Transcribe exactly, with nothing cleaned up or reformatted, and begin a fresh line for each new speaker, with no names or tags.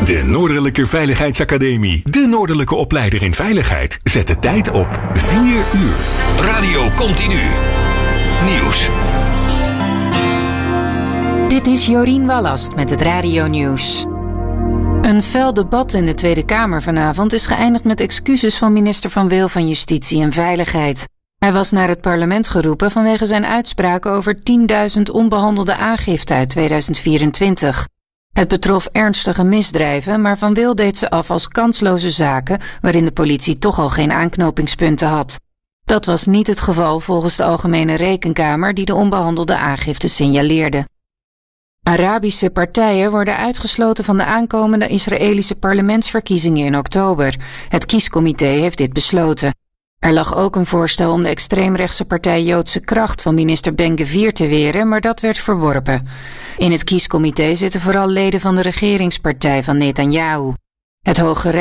De Noordelijke Veiligheidsacademie. De Noordelijke opleider in veiligheid. Zet de tijd op vier uur.
Radio Continu. Nieuws.
Dit is Jorien Wallast met het Radio Nieuws. Een fel debat in de Tweede Kamer vanavond is geëindigd met excuses van minister Van Wil van Justitie en Veiligheid. Hij was naar het parlement geroepen vanwege zijn uitspraken over tienduizend onbehandelde aangiften uit tweeduizend vierentwintig. Het betrof ernstige misdrijven, maar Van Wil deed ze af als kansloze zaken waarin de politie toch al geen aanknopingspunten had. Dat was niet het geval volgens de Algemene Rekenkamer die de onbehandelde aangiften signaleerde. Arabische partijen worden uitgesloten van de aankomende Israëlische parlementsverkiezingen in oktober. Het kiescomité heeft dit besloten. Er lag ook een voorstel om de extreemrechtse partij Joodse Kracht van minister Ben-Gvir te weren, maar dat werd verworpen. In het kiescomité zitten vooral leden van de regeringspartij van Netanyahu. Het Hoge